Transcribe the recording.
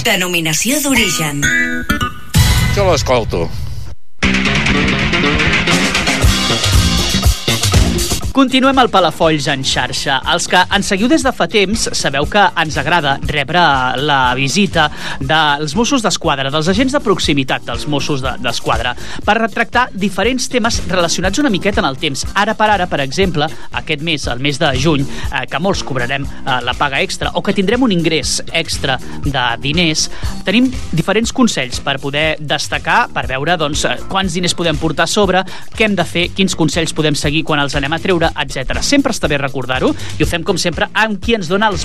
Denominació d'origen. Jo l'escolto. Continuem al Palafolls en xarxa. Els que ens seguiu des de fa temps sabeu que ens agrada rebre la visita dels Mossos d'Esquadra, dels agents de proximitat dels Mossos d'Esquadra, per tractar diferents temes relacionats una miqueta en el temps. Ara per ara, per exemple, aquest mes, el mes de juny, que molts cobrarem la paga extra o que tindrem un ingrés extra de diners, tenim diferents consells per poder destacar, per veure quants diners podem portar a sobre, què hem de fer, quins consells podem seguir quan els anem a treure, etc. Sempre està bé recordar-ho i ho fem com sempre amb qui ens dona els